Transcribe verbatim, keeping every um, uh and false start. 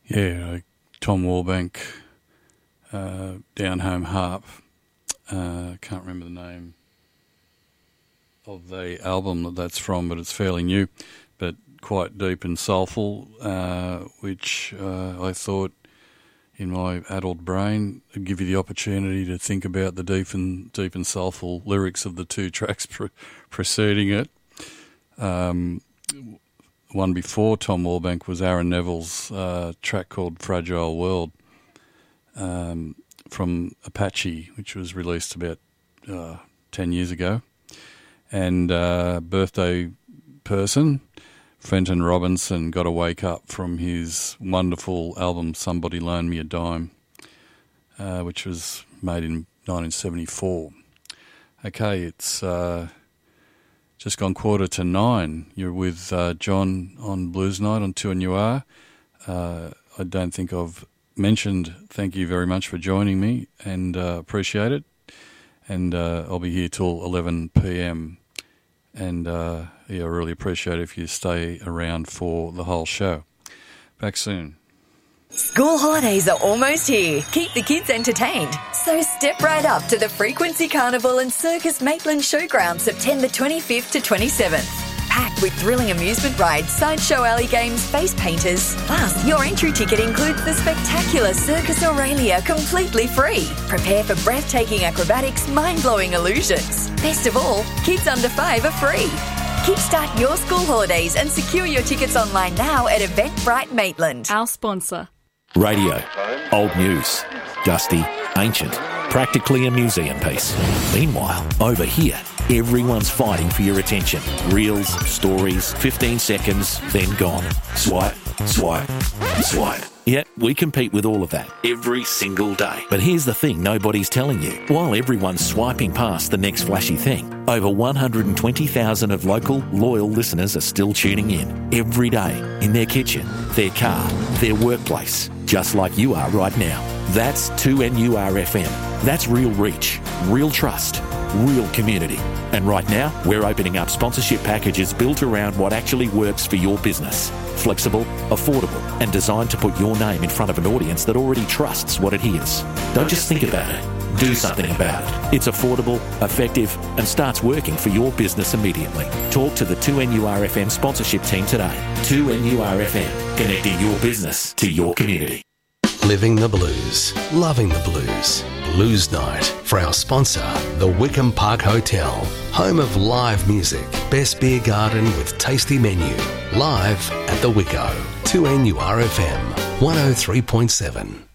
Yeah, uh, Tom Warbank, uh, Down Home Harp. Uh, can't remember the name of the album that that's from, but it's fairly new, but quite deep and soulful, uh, which uh, I thought in my adult brain would give you the opportunity to think about the deep and deep and soulful lyrics of the two tracks pre- preceding it. Um, one before Tom Warbank was Aaron Neville's uh, track called Fragile World um, from Apache, which was released about uh, ten years ago. And uh, birthday person, Fenton Robinson, got a wake up from his wonderful album Somebody Loan Me a Dime, uh, which was made in nineteen seventy-four. Okay, it's uh, just gone quarter to nine. You're with uh, John on Blues Night on two N U R. Uh, I don't think I've mentioned thank you very much for joining me, and uh, appreciate it. And uh, I'll be here till eleven p.m. And uh, yeah, I really appreciate it if you stay around for the whole show. Back soon. School holidays are almost here. Keep the kids entertained. So step right up to the Frequency Carnival and Circus Maitland Showground September twenty-fifth to twenty-seventh. Packed with thrilling amusement rides, sideshow alley games, face painters. Plus, your entry ticket includes the spectacular Circus Aurelia completely free. Prepare for breathtaking acrobatics, mind-blowing illusions. Best of all, kids under five are free. Kickstart your school holidays and secure your tickets online now at Eventbrite Maitland. Our sponsor. Radio. Old news. Dusty. Ancient. Practically a museum piece. Meanwhile, over here, everyone's fighting for your attention. Reels, stories, fifteen seconds, then gone. Swipe, swipe, swipe. Yet, we compete with all of that every single day. But here's the thing nobody's telling you. While everyone's swiping past the next flashy thing, over one hundred twenty thousand of local, loyal listeners are still tuning in every day in their kitchen, their car, their workplace, just like you are right now. That's two N U R F M. That's real reach, real trust, real community. And right now, we're opening up sponsorship packages built around what actually works for your business. Flexible, affordable, and designed to put your name in front of an audience that already trusts what it hears. Don't just think about it. Do something about it. It's affordable, effective, and starts working for your business immediately. Talk to the two N U R F M sponsorship team today. two N U R F M, connecting your business to your community. Living the blues, loving the blues. Blues Night for our sponsor, the Wickham Park Hotel, home of live music, best beer garden with tasty menu. Live at the Wicko, two N U R F M, one oh three point seven.